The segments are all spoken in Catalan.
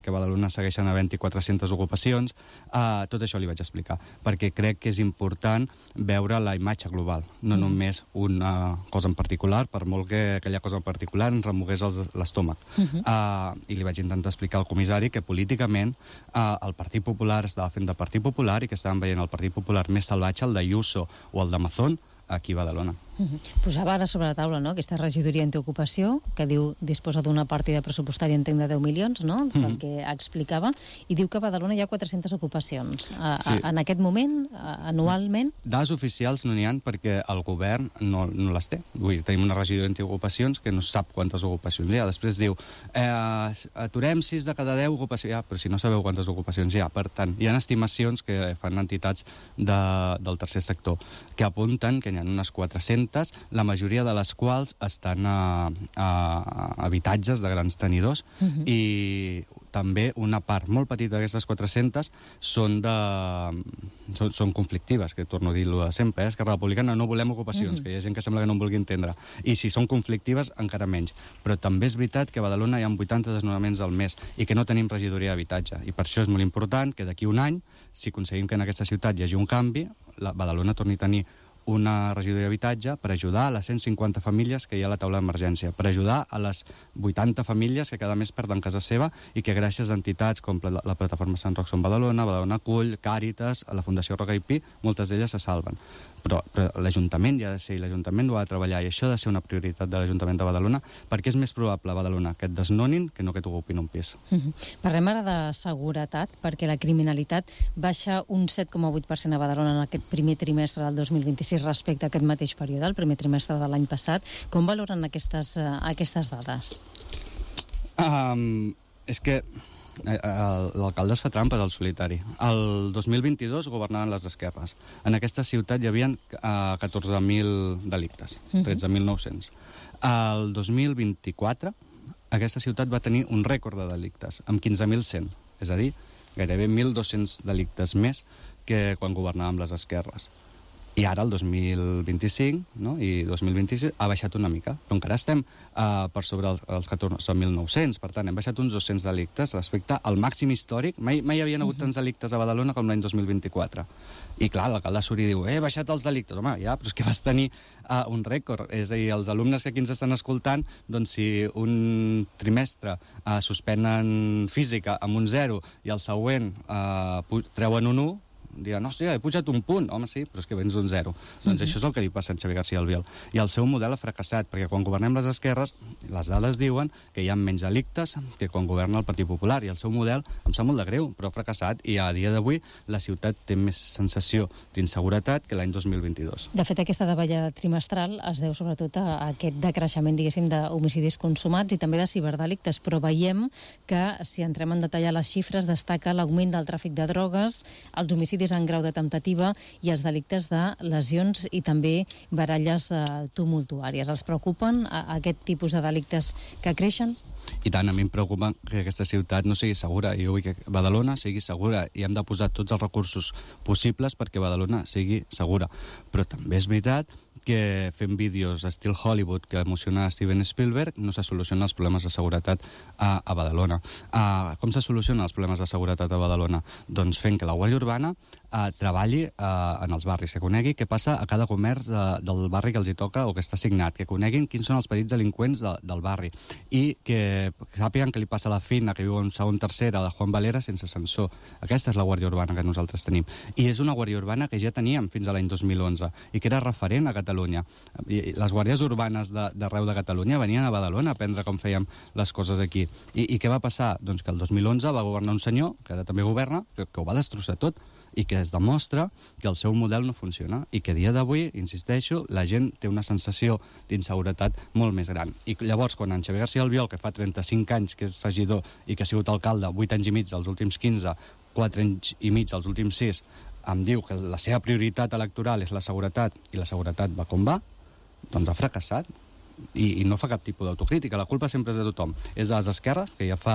que a Badalona segueixen havent-hi 400 ocupacions, tot això li vaig explicar, perquè crec que és important veure la imatge global, no només una cosa en particular, per molt que aquella cosa en particular ens remogués l'estómac. I li vaig intentar explicar al comissari que políticament el Partit Popular estava fent de Partit Popular i que estaven veient el Partit Popular més salvatge, el d'Ayuso o el de Mazón, aquí a Badalona. Posava ara sobre la taula, no?, aquesta regidoria antiocupació, que diu disposa d'una partida pressupostària, entenc, de 10 milions, no?, pel que explicava, i diu que a Badalona hi ha 400 ocupacions. En aquest moment, anualment... Dades oficials no n'hi ha perquè el govern no les té. Vull dir, tenim una regidoria d'antiocupacions que no sap quantes ocupacions hi ha. Després diu, aturem 6 de cada 10 ocupacions. Ja, però si no sabeu quantes ocupacions hi ha. Per tant, hi ha estimacions que fan entitats del tercer sector que apunten que n'hi ha unes 400, la majoria de les quals estan a habitatges de grans tenidors i també una part molt petita d'aquestes 400 són conflictives, que torno a dir-ho sempre, Esquerra Republicana no volem ocupacions, que hi ha gent que sembla que no en vulgui entendre, i si són conflictives encara menys, però també és veritat que a Badalona hi ha 80 desnonaments al mes i que no tenim regidoria d'habitatge, i per això és molt important que d'aquí un any, si aconseguim que en aquesta ciutat hi hagi un canvi, Badalona torni a tenir una regidoria d'habitatge per ajudar a les 150 famílies que hi ha a la taula d'emergència, per ajudar a les 80 famílies que cada mes perden casa seva i que gràcies a entitats com la plataforma Sant Roc Som Badalona, Badalona Acull, Càritas, a la Fundació Roca i Pi, moltes d'elles se salven. Però l'Ajuntament hi ha de ser, i l'Ajuntament ho ha de treballar, i això ha de ser una prioritat de l'Ajuntament de Badalona, perquè és més probable a Badalona que et desnonin que no que t'ocupin un pis. Parlem ara de seguretat, perquè la criminalitat baixa un 7,8% a Badalona en aquest primer trimestre del 2026 respecte a aquest mateix període, el primer trimestre de l'any passat. Com valoren aquestes dades? És que l'alcalde es fa trampes al solitari. El 2022 governaven les esquerres. En aquesta ciutat hi havia 14.000 delictes, 13.900. El 2024 aquesta ciutat va tenir un rècord de delictes, amb 15.100, és a dir, gairebé 1.200 delictes més que quan governàvem les esquerres. I ara, el 2025 i 2026, ha baixat una mica, però encara estem per sobre els 14.900, per tant, hem baixat uns 200 delictes respecte al màxim històric. Mai hi havia hagut tants delictes a Badalona com l'any 2024. I clar, l'alcalde Suri diu, he baixat els delictes. Home, ja, però és que vas tenir un rècord. És a dir, els alumnes que aquí ens estan escoltant, doncs si un trimestre suspenen física amb un 0 i el següent treuen un 1, diran, hòstia, he pujat un punt. Home, sí, però és que vens d'un 0. Doncs això és el que li passa a Xavier García Albiol. I el seu model ha fracassat, perquè quan governem les esquerres, les dades diuen que hi ha menys delictes que quan governa el Partit Popular, i el seu model em sap molt de greu, però ha fracassat, i a dia d'avui la ciutat té més sensació d'inseguretat que l'any 2022. De fet, aquesta davallada trimestral es deu sobretot a aquest decreixement, diguéssim, d'homicidis consumats i també de ciberdelictes, però veiem que, si entrem en detallar les xifres, destaca l'augment del tràfic de drogues, els homicidis en grau de temptativa i els delictes de lesions i també baralles tumultuàries. Els preocupen aquest tipus de delictes que creixen? I tant, a mi em preocupa que aquesta ciutat no sigui segura. Jo vull que Badalona sigui segura i hem de posar tots els recursos possibles perquè Badalona sigui segura. Però també és veritat que fent vídeos estil Hollywood que emociona Steven Spielberg no se solucionen els problemes de seguretat a Badalona. Com se solucionen els problemes de seguretat a Badalona? Doncs fent que la Guàrdia Urbana treballi en els barris, que conegui què passa a cada comerç del barri que els hi toca o que està assignat, que coneguin quins són els petits delinqüents del barri i que sàpiguen què li passa a la Fina, que viu en segon tercera, de Juan Valera, sense ascensor. Aquesta és la Guàrdia Urbana que nosaltres tenim. I és una Guàrdia Urbana que ja teníem fins a l'any 2011 i que era referent a Catalunya. I les guàrdies urbanes d'arreu de Catalunya venien a Badalona a aprendre com fèiem les coses aquí. I què va passar? Doncs que el 2011 va governar un senyor, que ara també governa, que ho va destrossar tot, i que es demostra que el seu model no funciona i que a dia d'avui, insisteixo, la gent té una sensació d'inseguretat molt més gran. I llavors, quan en Xavier García Albiol, que fa 35 anys que és regidor i que ha sigut alcalde 8 anys i mig dels últims 15, 4 anys i mig dels últims 6, em diu que la seva prioritat electoral és la seguretat i la seguretat va com va, doncs ha fracassat. I no fa cap tipus d'autocrítica, la culpa sempre és de tothom. És de les esquerres, que ja fa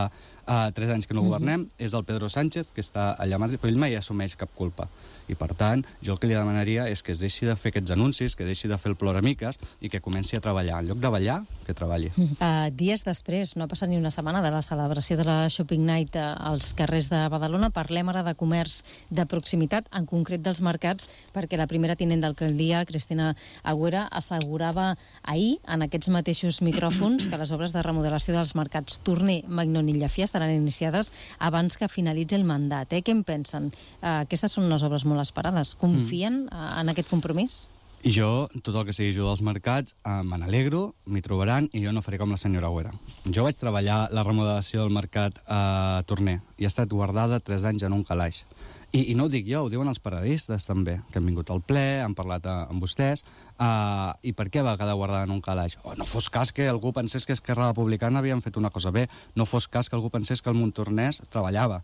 3 anys que no governem, és el Pedro Sánchez, que està allà a Madrid, però ell mai assumeix cap culpa. I, per tant, jo el que li demanaria és que es deixi de fer aquests anuncis, que deixi de fer el ploramiques i que comenci a treballar. En lloc de ballar, que treballi. Dies després, no ha passat ni una setmana de la celebració de la Shopping Night als carrers de Badalona, parlem ara de comerç de proximitat, en concret dels mercats, perquè la primera tinent d'alcaldia, Cristina Agüera, assegurava ahir, en aquests mateixos micròfons, que les obres de remodelació dels mercats Torner, Magnon i Llefià estaran iniciades abans que finalitzi el mandat. Què en pensen? Aquestes són unes obres molt esperades. Confien en aquest compromís? Jo, tot el que sigui ajudar als mercats, me n'alegro, m'hi trobaran i jo no faré com la senyora Agüera. Jo vaig treballar la remodelació del mercat a Torner i ha estat guardada 3 anys en un calaix. I no ho dic jo, ho diuen els paradistes també, que han vingut al ple, han parlat amb vostès, i per què va quedar guardada en un calaix? No fos cas que algú pensés que Esquerra Republicana havien fet una cosa bé, no fos cas que algú pensés que el Montornès treballava.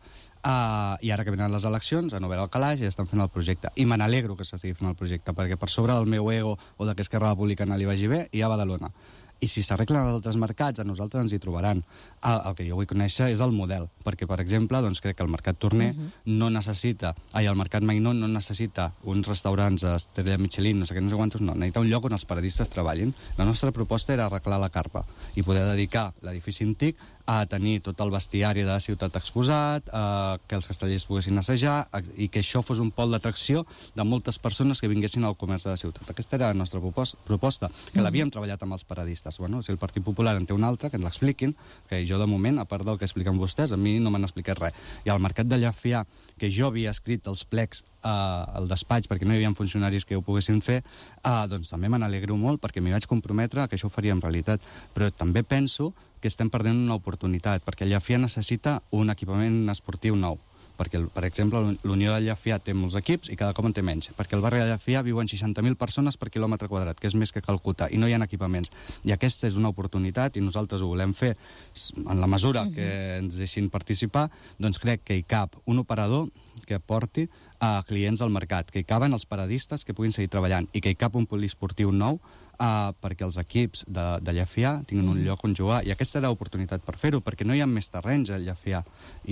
I ara que venen les eleccions, han obert el calaix i estan fent el projecte. I me n'alegro que s'estigui fent el projecte, perquè per sobre del meu ego o de que Esquerra Republicana li vagi bé, hi ha Badalona. I si s'arreglen els altres mercats, a nosaltres ens hi trobaran. El que jo vull conèixer és el model, perquè, per exemple, doncs, crec que el mercat Torner no necessita, el mercat Magnon no necessita uns restaurants a estrella Michelin, no sé què, no sé quantos, no, necessita un lloc on els paradistes treballin. La nostra proposta era arreglar la carpa i poder dedicar l'edifici antic a tenir tot el bestiari de la ciutat exposat, que els castellers poguessin assajar i que això fos un pol d'atracció de moltes persones que vinguessin al comerç de la ciutat. Aquesta era la nostra proposta, que l'havíem treballat amb els paradistes. Bueno, si el Partit Popular en té una altra, que ens l'expliquin, que jo de moment, a part del que expliquen vostès, a mi no m'han explicat res. I al mercat de Llefià, que jo havia escrit els plecs al despatx perquè no hi havia funcionaris que ho poguessin fer, doncs també me n'alegro molt perquè m'hi vaig comprometre que això ho faria en realitat. Però també penso que estem perdent una oportunitat, perquè Llefià necessita un equipament esportiu nou. Perquè, per exemple, l'Unió de Llefià té molts equips i cada cop en té menys, perquè al barri de Llefià viuen 60.000 persones per quilòmetre quadrat, que és més que Calcuta, i no hi ha equipaments. I aquesta és una oportunitat, i nosaltres ho volem fer en la mesura que ens deixin participar, doncs crec que hi cap un operador que porti a clients al mercat, que hi caben els paradistes que puguin seguir treballant, i que hi cap un poliesportiu nou perquè els equips de Llefià tinguin un lloc on jugar. I aquesta era l'oportunitat per fer-ho, perquè no hi ha més terrenys a Llefià.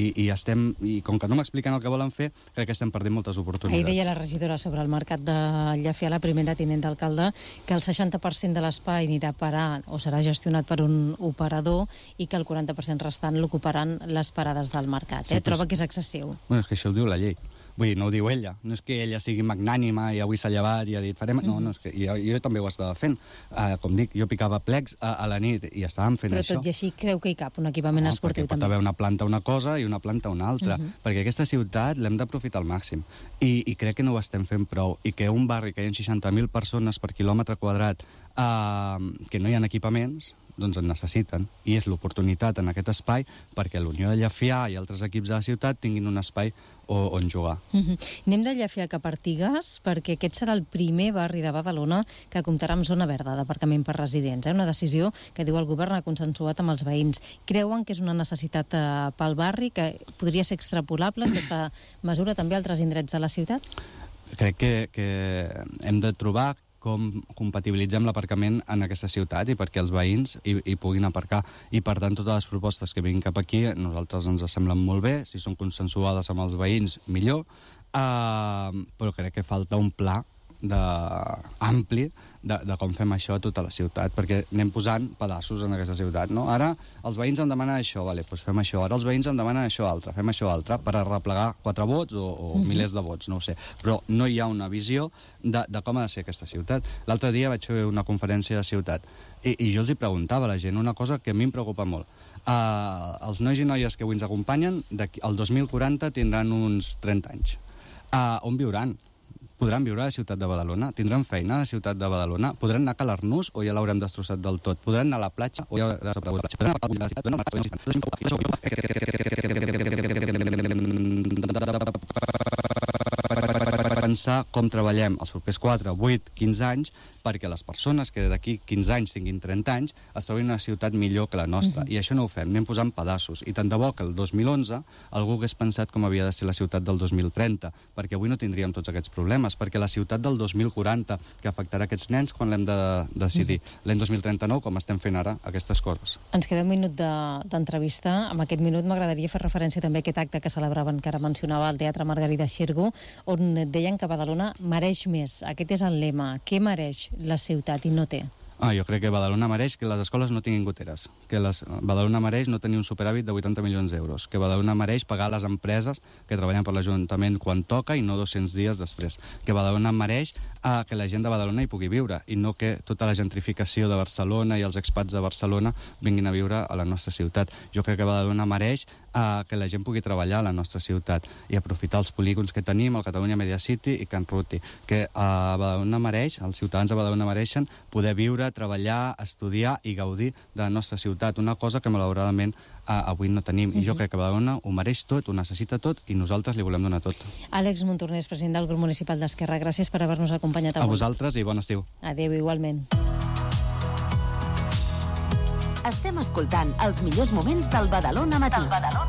I com que no m'expliquen el que volen fer, crec que estem perdent moltes oportunitats. Ahir deia la regidora sobre el mercat de Llefià, la primera tinent d'alcalde, que el 60% de l'espai anirà a parar o serà gestionat per un operador i que el 40% restant l'ocuparan les parades del mercat. Troba que és excessiu. Bueno, és que això ho diu la llei. Vull dir, no ho diu ella. No és que ella sigui magnànima i avui s'ha llevat i ha dit farem... No, és que jo també ho estava fent. Com dic, jo picava plecs a la nit i estàvem fent això. Però tot i així creu que hi cap un equipament esportiu també. Pot haver una planta una cosa i una planta una altra. Perquè aquesta ciutat l'hem d'aprofitar al màxim. I crec que no ho estem fent prou. I que un barri que hi ha 60.000 persones per quilòmetre quadrat que no hi ha equipaments, doncs en necessiten, i és l'oportunitat en aquest espai perquè l'Unió de Llefià i altres equips de la ciutat tinguin un espai on jugar. Anem de Llefià cap a Artigas, perquè aquest serà el primer barri de Badalona que comptarà amb zona verda d'aparcament per residents. Una decisió que, diu el govern, ha consensuat amb els veïns. Creuen que és una necessitat pel barri, que podria ser extrapolable aquesta mesura també a altres indrets de la ciutat? Crec que hem de trobar com compatibilitzem l'aparcament en aquesta ciutat i perquè els veïns hi puguin aparcar. I, per tant, totes les propostes que vinguin cap aquí a nosaltres ens semblen molt bé. Si són consensuades amb els veïns, millor. Però crec que falta un pla ampli de com fem això a tota la ciutat, perquè anem posant pedaços en aquesta ciutat, no? Ara els veïns em demanen això, doncs fem això. Ara els veïns em demanen això altre, fem això altre, per arreplegar 4 vots o milers de vots, no ho sé. Però no hi ha una visió de com ha de ser aquesta ciutat. L'altre dia vaig fer una conferència de ciutat i jo els hi preguntava a la gent una cosa que a mi em preocupa molt. Els nois i noies que avui ens acompanyen, el 2040 tindran uns 30 anys. On viuran? Podran viure a la ciutat de Badalona? Tindran feina a la ciutat de Badalona? Podran anar a Calarnús o ja l'haurem destrossat del tot? Podran anar a la platja o ja l'haurem desaparegut la platja? Podran anar a la ciutat? pensar com treballem els propers 4, 8, 15 anys perquè les persones que d'aquí 15 anys tinguin 30 anys es trobin en una ciutat millor que la nostra. I això no ho fem, anem posant pedaços. I tant de bo que el 2011 algú hagués pensat com havia de ser la ciutat del 2030, perquè avui no tindríem tots aquests problemes, perquè la ciutat del 2040, que afectarà aquests nens quan l'hem de decidir, l'any 2039, com estem fent ara, aquestes coses. Ens queda un minut d'entrevista. En aquest minut m'agradaria fer referència també a aquest acte que celebraven, que ara mencionava, al Teatre Margarida Xirgu, on deien que Badalona mereix més. Aquest és el lema. Què mereix la ciutat i no té? Jo crec que Badalona mereix que les escoles no tinguin goteres, que Badalona mereix no tenir un superàvit de 80 milions d'euros, que Badalona mereix pagar les empreses que treballen per l'Ajuntament quan toca i no 200 dies després, que Badalona mereix que la gent de Badalona hi pugui viure i no que tota la gentrificació de Barcelona i els expats de Barcelona vinguin a viure a la nostra ciutat. Jo crec que Badalona mereix que la gent pugui treballar a la nostra ciutat i aprofitar els polígons que tenim, el Catalunya Media City i Can Ruti, que Badalona mereix, els ciutadans de Badalona mereixen poder viure, treballar, estudiar i gaudir de la nostra ciutat, una cosa que malauradament avui no tenim. I jo crec que Badalona ho mereix tot, ho necessita tot i nosaltres li volem donar tot. Àlex Montornès, president del grup municipal d'Esquerra, gràcies per haver-nos acompanyat avui. A vosaltres i bon estiu. Adéu, igualment. Estem escoltant els millors moments del Badalona Matí.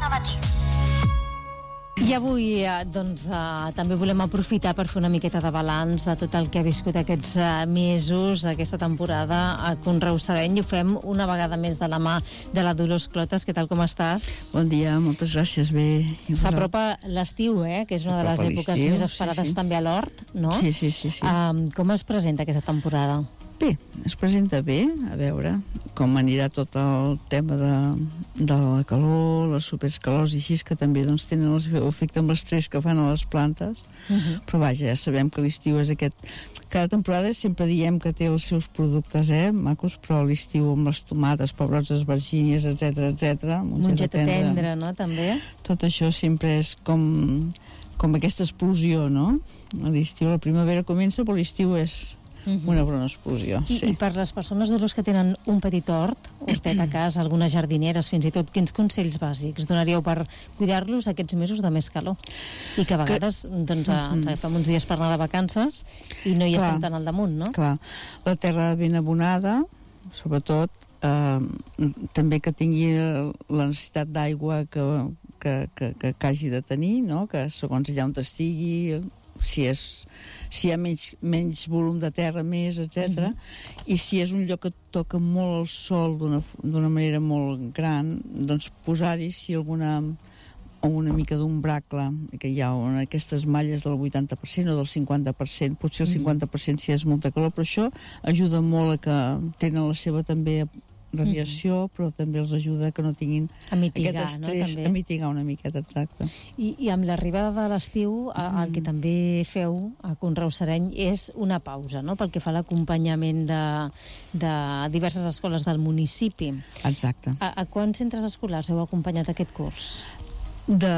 I avui també volem aprofitar per fer una miqueta de balanç de tot el que ha viscut aquests mesos, aquesta temporada a Conreu Sereny, i ho fem una vegada més de la mà de la Dolors Clotas. Què tal, com estàs? Bon dia, moltes gràcies, bé. S'apropa l'estiu, que és una de les èpoques més esperades també a l'Hort, no? Sí. Com es presenta aquesta temporada? Bé, es presenta bé, a veure com anirà tot el tema de la calor, les supercalors i així, que també doncs, tenen el seu efecte amb l'estrès que fan a les plantes. Però vaja, ja sabem que l'estiu és aquest... Cada temporada sempre diem que té els seus productes, macos, però l'estiu amb les tomates, pebrots, esvergínies, etc. Mongeta tendra, no?, també. Tot això sempre és com aquesta explosió, no? A l'estiu, la primavera comença, però l'estiu és... una bona explosió, sí. I per les persones que tenen un petit hortet a casa, algunes jardineres, fins i tot, quins consells bàsics donaríeu per cuidar-los aquests mesos de més calor? I que a vegades ens agafem uns dies per anar de vacances i no hi estem tan al damunt, no? Clar, la terra ben abonada, sobretot, també que tingui la necessitat d'aigua que hagi de tenir, no? Que segons allà on estigui, si hi ha menys volum de terra, més, etc. I si és un lloc que toca molt el sol d'una manera molt gran, doncs posar-hi una mica d'ombracle, que hi ha aquestes malles del 80% o del 50%, potser el 50% si és molta calor, però això ajuda molt a que tenen la seva també radiació, però també els ajuda que no tinguin aquest estrès, no? També. A mitigar una miqueta, exacte. I amb l'arribada de l'estiu, el que també feu a Conreu Sereny és una pausa, no?, pel que fa a l'acompanyament de diverses escoles del municipi. Exacte. A quants centres escolars heu acompanyat aquest curs? De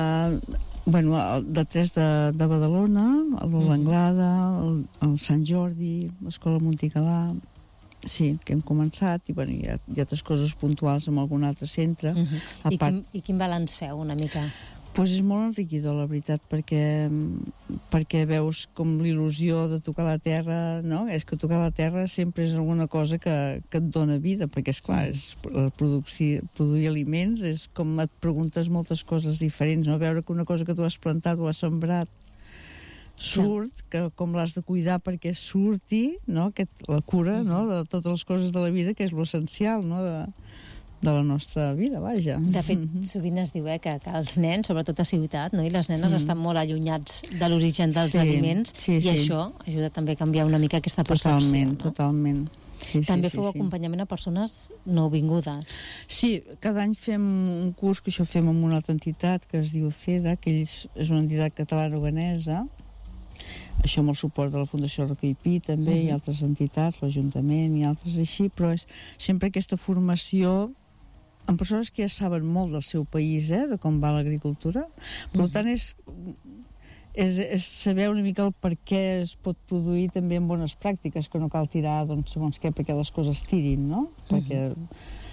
3 de Badalona, l'Anglada, el Sant Jordi, l'Escola Montigalà. Sí, que hem començat, i hi ha altres coses puntuals en algun altre centre. I quin balanç feu, una mica? Doncs és molt enriquidor, la veritat, perquè veus com l'il·lusió de tocar la terra, no? És que tocar la terra sempre és alguna cosa que et dona vida, perquè, esclar, produir aliments és com et preguntes moltes coses diferents, no? Veure que una cosa que tu has plantat o has sembrat surt, que com l'has de cuidar perquè surti, no? La cura, no?, de totes les coses de la vida, que és l'essencial, no?, de la nostra vida, vaja. De fet, sovint es diu que els nens, sobretot a ciutat, no?, i les nenes estan molt allunyats de l'origen dels aliments, i això ajuda també a canviar una mica aquesta percepció. Totalment. També feu acompanyament a persones nouvingudes. Sí, cada any fem un curs, que això fem amb una altra entitat que es diu CEDA, que és una entitat catalana-oganesa, això amb el suport de la Fundació Roca i Pi també, i altres entitats, l'Ajuntament i altres així, però és sempre aquesta formació amb persones que ja saben molt del seu país, de com va l'agricultura. Per tant, és saber una mica el per què es pot produir també en bones pràctiques, que no cal tirar segons què perquè les coses tirin, no? Perquè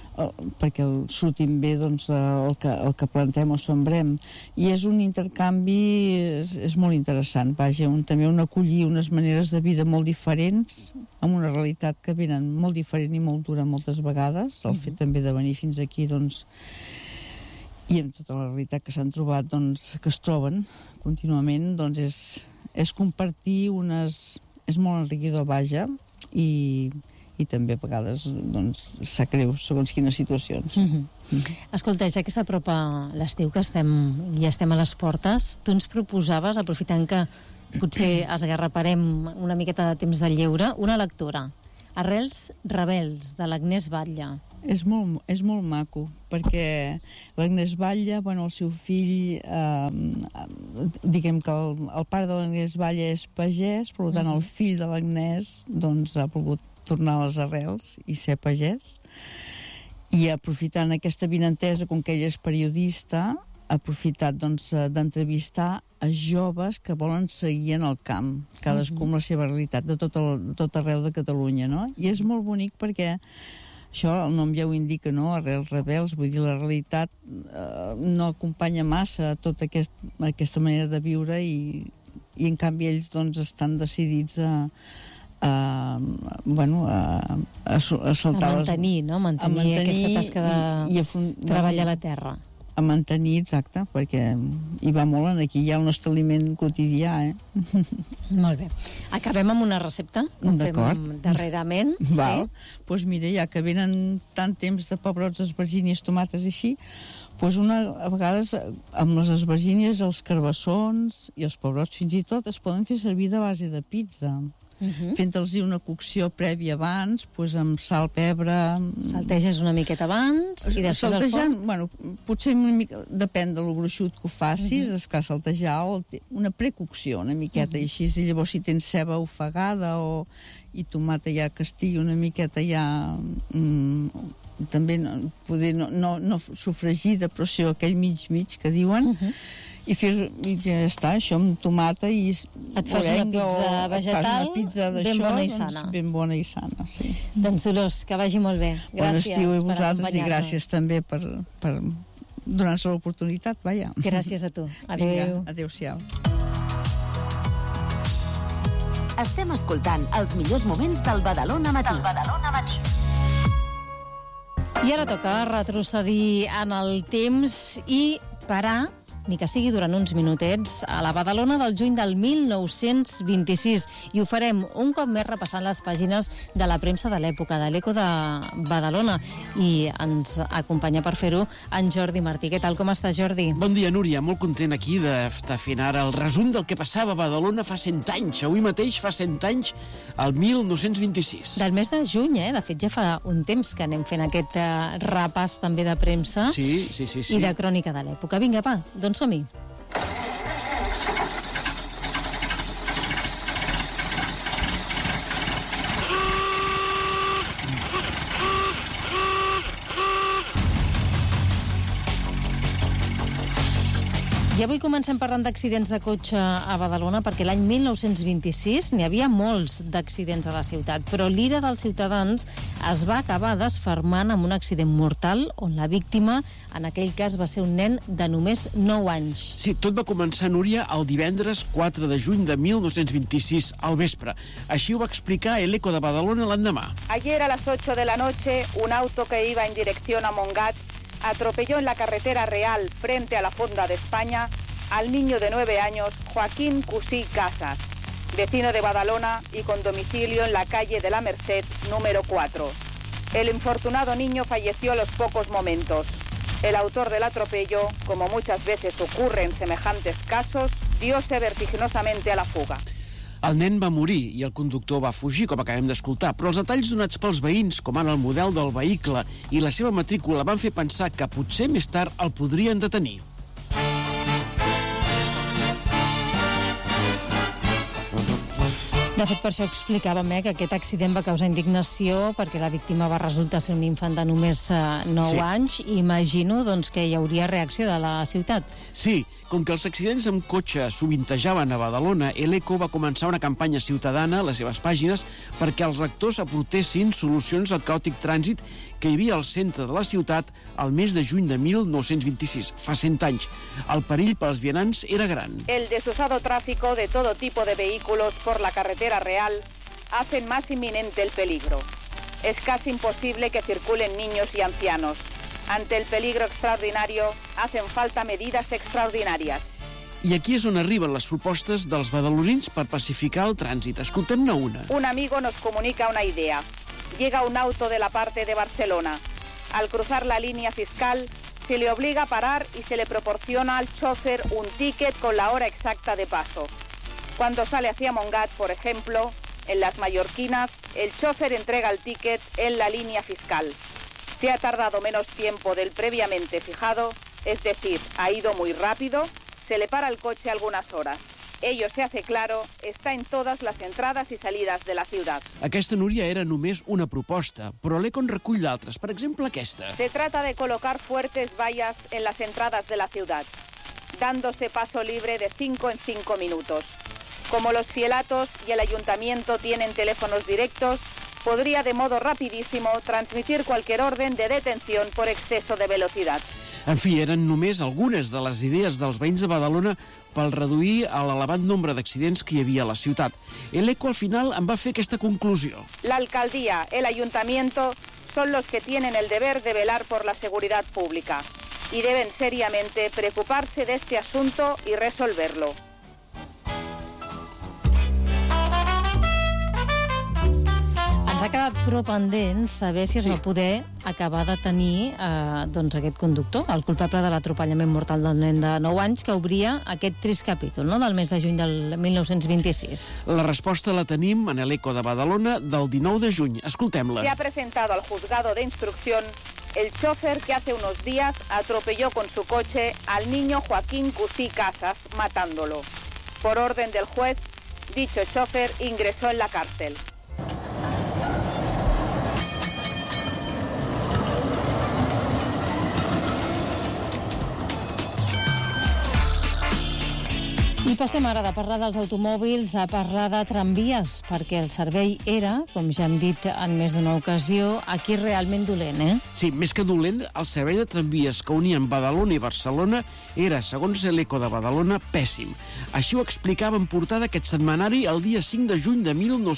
perquè surtin bé doncs, el que plantem o sembrem. I és un intercanvi, és molt interessant, vaja, també un acollir unes maneres de vida molt diferents, amb una realitat que venen molt diferent i molt dura moltes vegades, el fet també de venir fins aquí, doncs, i amb tota la realitat que s'han trobat, doncs, que es troben contínuament, doncs és compartir és molt enriquidor, vaja, i també a vegades doncs, sap greu segons quines situacions. Escolta, ja que s'apropa l'estiu, que ja estem a les portes, tu ens proposaves, aprofitant que potser esgarraparem una miqueta de temps de lleure, una lectura, Arrels rebels, de l'Agnès Batlle. És molt maco, perquè l'Agnès Batlle, el seu fill, diguem que el pare de l'Agnès Batlle és pagès, per tant el fill de l'Agnès doncs, ha pogut tornar a les arrels i ser pagès, i aprofitant aquesta vinentesa, com que ell és periodista, ha aprofitat doncs, d'entrevistar a joves que volen seguir en el camp, cadascú amb la seva realitat, de tot arreu de Catalunya, no? I és molt bonic perquè això, el nom ja ho indica, no? Arrels rebels, vull dir, la realitat no acompanya massa tota aquesta manera de viure i en canvi ells doncs, estan decidits a saltar... A mantenir, no? Mantenir aquesta tasca de treballar la terra. A mantenir, exacte, perquè hi va molt en aquí, hi ha el nostre aliment quotidià, Molt bé. Acabem amb una recepta, com fem darrerament. Val. Doncs mira, ja que venen tant temps de pebrots, esvergínies, tomates i així, a vegades amb les esvergínies, els carbassons i els pebrots fins i tot es poden fer servir de base de pizza. Fent-los una cocció prèvia abans, amb sal, pebre... Salteges una miqueta abans i després al forn? Potser una mica, depèn de lo gruixut que ho facis, esclar, saltejar o una precocció una miqueta i així, i llavors si tens ceba ofegada i tomata ja que estigui una miqueta ja... també poder no sofregida, però sí aquell mig que diuen... I ja està, això amb tomata i et fas una pizza vegetal ben bona i sana. Ben bona i sana, sí. Doncs Dolors, que vagi molt bé. Gràcies bon estiu a vosaltres per i gràcies també per donar-nos l'oportunitat, vaja. Gràcies a tu. Adéu. Adéu-siau. Estem escoltant els millors moments del Badalona Matí. I ara toca retrocedir en el temps i parar, ni que sigui durant uns minutets, a la Badalona del juny del 1926. I ho farem un cop més repassant les pàgines de la premsa de l'època, de l'Eco de Badalona. I ens acompanya per fer-ho en Jordi Martí. Què tal, com estàs, Jordi? Bon dia, Núria. Molt content aquí de fer ara el resum del que passava a Badalona fa 100 anys. Avui mateix fa 100 anys, el 1926. Del mes de juny, De fet, ja fa un temps que anem fent aquest repàs també de premsa sí. I de crònica de l'època. Vinga, va, doncs som-hi. I avui comencem parlant d'accidents de cotxe a Badalona perquè l'any 1926 n'hi havia molts d'accidents a la ciutat, però l'ira dels ciutadans es va acabar desfermant amb un accident mortal on la víctima, en aquell cas, va ser un nen de només 9 anys. Sí, tot va començar, Núria, el divendres 4 de juny de 1926, al vespre. Així ho va explicar el Eco de Badalona l'endemà. Ayer a las 8 de la noche, un auto que iba en dirección a Montgat atropelló en la carretera real frente a la Fonda de España al niño de 9 años Joaquín Cusí Casas, vecino de Badalona y con domicilio en la calle de la Merced número 4. El infortunado niño falleció a los pocos momentos. El autor del atropello, como muchas veces ocurre en semejantes casos, dióse vertiginosamente a la fuga. El nen va morir i el conductor va fugir, com acabem d'escoltar, però els detalls donats pels veïns, com ara el model del vehicle i la seva matrícula, van fer pensar que potser més tard el podrien detenir. De fet, per això explicàvem que aquest accident va causar indignació perquè la víctima va resultar ser un infant de només 9 anys. Imagino que hi hauria reacció de la ciutat. Sí, com que els accidents amb cotxe sovintejaven a Badalona, l'ECO va començar una campanya ciutadana a les seves pàgines perquè els lectors aportessin solucions al caòtic trànsit que hi havia al centre de la ciutat al mes de juny de 1926, fa 100 anys. El perill pels vianants era gran. El desusado tráfico de todo tipo de vehículos por la carretera real hacen más inminente el peligro. Es casi imposible que circulen niños y ancianos. Ante el peligro extraordinario, hacen falta medidas extraordinarias. I aquí és on arriben les propostes dels badalonins per pacificar el trànsit. Escoltem-ne una. Un amigo nos comunica una idea. Llega un auto de la parte de Barcelona. Al cruzar la línea fiscal, se le obliga a parar y se le proporciona al chofer un ticket con la hora exacta de paso. Cuando sale hacia Montgat, por ejemplo, en las Mallorquinas, el chofer entrega el ticket en la línea fiscal. Se ha tardado menos tiempo del previamente fijado, es decir, ha ido muy rápido, se le para el coche algunas horas. Ello se hace claro, está en todas las entradas y salidas de la ciudad. Aquesta, Núria, era només una proposta, però l'ECO en recull d'altres. Per exemple, aquesta. Se trata de colocar fuertes vallas en las entradas de la ciudad, dándose paso libre de 5 en 5 minutos. Como los fielatos y el ayuntamiento tienen teléfonos directos, podría de modo rapidísimo transmitir cualquier orden de detención por exceso de velocidad. En fi, eren només algunes de les idees dels veïns de Badalona per reduir l'elevat nombre d'accidents que hi havia a la ciutat. L'ECO al final en va fer aquesta conclusió. La alcaldía, el ayuntamiento, son los que tienen el deber de velar por la seguridad pública y deben seriamente preocuparse de este asunto y resolverlo. Ens ha quedat però pendent saber si es va poder acabar de tenir aquest conductor, el culpable de l'atropellament mortal del nen de 9 anys que obria aquest trist capítol del mes de juny del 1926. La resposta la tenim en l'ECO de Badalona del 19 de juny. Escoltem-la. Se ha presentado al juzgado de instrucción el chofer que hace unos días atropelló con su coche al niño Joaquín Cusí Casas, matándolo. Por orden del juez, dicho chofer ingresó en la cárcel. I passem ara de parlar dels automòbils a parlar de tramvies, perquè el servei era, com ja hem dit en més d'una ocasió, aquí realment dolent, Sí, més que dolent, el servei de tramvies que unien Badalona i Barcelona era, segons l'ECO de Badalona, pèssim. Així ho explicava en portada aquest setmanari el dia 5 de juny de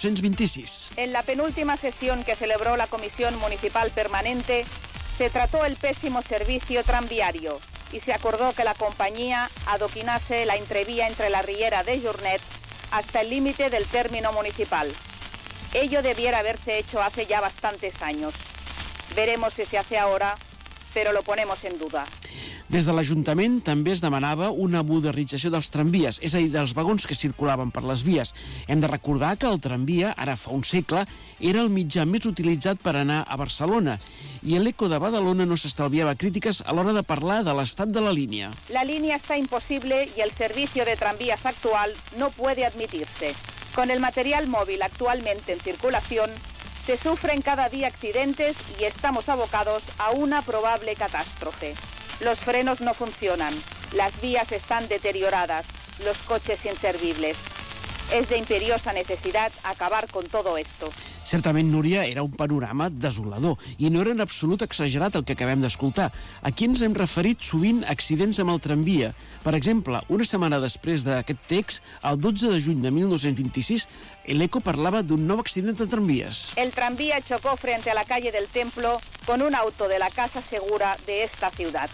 1926. En la penúltima sesión que celebró la Comisión Municipal Permanente, se trató el pésimo servicio tranviario y se acordó que la compañía adoquinase la entrevía entre la Riera de Jornet hasta el límite del término municipal. Ello debiera haberse hecho hace ya bastantes años. Veremos si se hace ahora, pero lo ponemos en duda. Des de l'Ajuntament també es demanava una modernització dels tramvies, és a dir, dels vagons que circulaven per les vies. Hem de recordar que el tramvia, ara fa un segle, era el mitjà més utilitzat per anar a Barcelona, i l'ECO de Badalona no s'estalviava crítiques a l'hora de parlar de l'estat de la línia. La línea está imposible y el servicio de tranvías actual no puede admitirse. Con el material móvil actualmente en circulación, se sufren cada día accidentes y estamos abocados a una probable catástrofe. Los frenos no funcionan, las vías están deterioradas, los coches inservibles. Es de imperiosa necesidad acabar con todo esto. Certament, Núria, era un panorama desolador i no era en absolut exagerat el que acabem d'escoltar. Aquí ens hem referit sovint a accidents amb el tramvia. Per exemple, una setmana després d'aquest text, el 12 de juny de 1926, l'ECO parlava d'un nou accident de tramvies. El tranvía chocó frente a la calle del Templo con un auto de la Casa Segura de esta ciudad.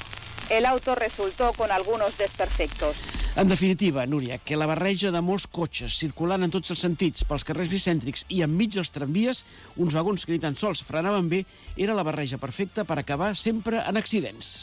El auto resultó con algunos desperfectos. En definitiva, Núria, que la barreja de molts cotxes circulant en tots els sentits pels carrers bicèntrics i enmig dels tramvies, uns vagons que ni tan sols frenaven bé, era la barreja perfecta per acabar sempre en accidents.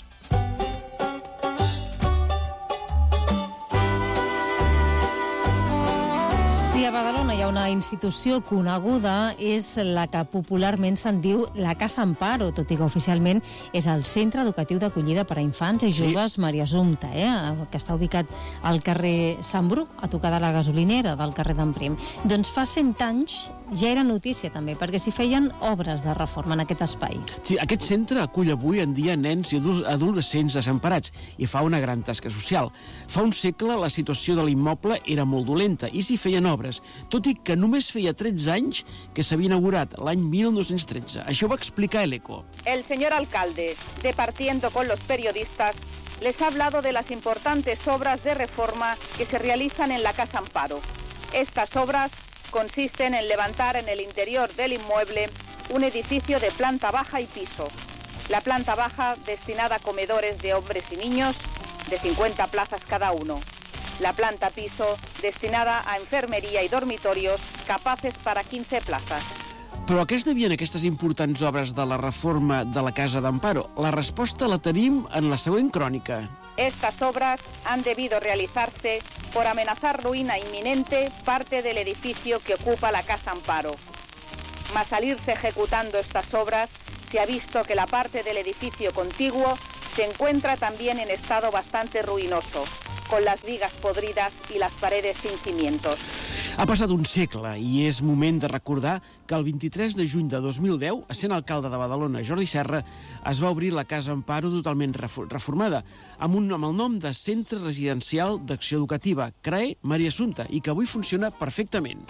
Si a Badalona Badalona hi ha una institució coneguda, és la que popularment se'n diu la Casa Amparo, tot i que oficialment és el Centre Educatiu d'Acollida per a Infants i Joves Maria Assumpta, que està ubicat al carrer Sant Bru, a tocar de la gasolinera del carrer d'en Prim. Doncs fa 100 anys ja era notícia també, perquè s'hi feien obres de reforma en aquest espai. Sí, aquest centre acull avui en dia nens i adolescents desemparats i fa una gran tasca social. Fa un segle la situació de l'immoble era molt dolenta i s'hi feien obres, tot i que només feia 13 anys que s'havia inaugurat, l'any 1913. Això va explicar l'ECO. El señor alcalde, departiendo con los periodistas, les ha hablado de las importantes obras de reforma que se realizan en la Casa Amparo. Estas obras consisten en levantar en el interior del inmueble un edificio de planta baja y piso. La planta baja destinada a comedores de hombres y niños, de 50 plazas cada uno. La planta piso destinada a enfermería y dormitorios, capaces para 15 plazas. Però a què es devien aquestes importants obres de la reforma de la Casa d'Amparo? La resposta la tenim en la següent crònica. Estas obras han debido realizarse por amenazar ruina inminente parte del edificio que ocupa la Casa Amparo. Mas al irse ejecutando estas obras, se ha visto que la parte del edificio contiguo se encuentra también en estado bastante ruinoso, con las vigas podridas y las paredes sin cimientos. Ha passat un segle i és moment de recordar que el 23 de juny de 2010, essent alcalde de Badalona, Jordi Serra, es va obrir la Casa Amparo totalment reformada, amb el nom de Centre Residencial d'Acció Educativa, CRAE Maria Assumpta, i que avui funciona perfectament.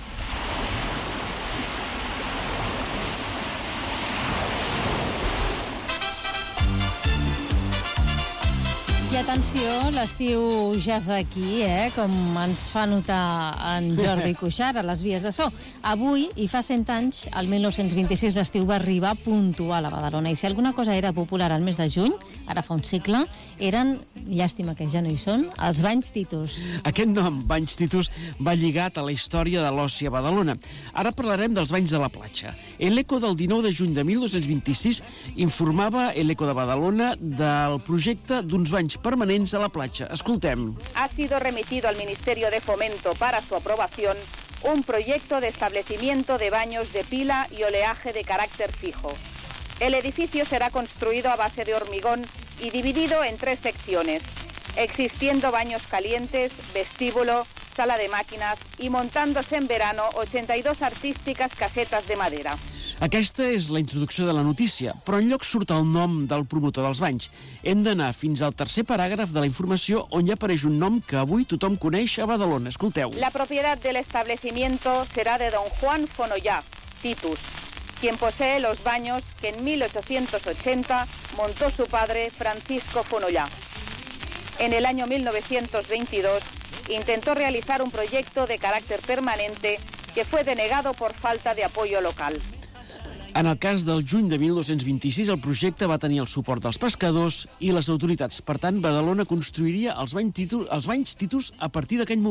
I atenció, l'estiu ja és aquí, com ens fa notar en Jordi Cuixart a les vies de so. Avui, i fa 100 anys, el 1926, l'estiu va arribar puntual a Badalona. I si alguna cosa era popular al mes de juny, ara fa un segle, eren, llàstima que ja no hi són, els Banys Titus. Aquest nom, Banys Titus, va lligat a la història de l'oci a Badalona. Ara parlarem dels banys de la platja. L'ECO del 19 de juny de 1926 informava l'ECO de Badalona del projecte d'uns banys permanents a la platja. Escoltem. Ha sido remitido al Ministerio de Fomento para su aprobación un proyecto de establecimiento de baños de pila y oleaje de carácter fijo. El edificio será construido a base de hormigón y dividido en 3 secciones, existiendo baños calientes, vestíbulo, sala de máquinas y montándose en verano 82 artísticas casetas de madera. Aquesta és la introducció de la notícia, però enlloc surt el nom del promotor dels banys. Hem d'anar fins al tercer paràgraf de la informació on ja apareix un nom que avui tothom coneix a Badalona. Escolteu. La propiedad del establecimiento será de don Juan Fonollà, Titus, quien posee los baños que en 1880 montó su padre Francisco Fonollà. En el año 1922 intentó realizar un proyecto de carácter permanente que fue denegado por falta de apoyo local. En el cas del juny de 1926, el projecte va tenir el suport dels pescadors i les autoritats. Per tant, Badalona construiria els banys Titus a partir d'aquell moment.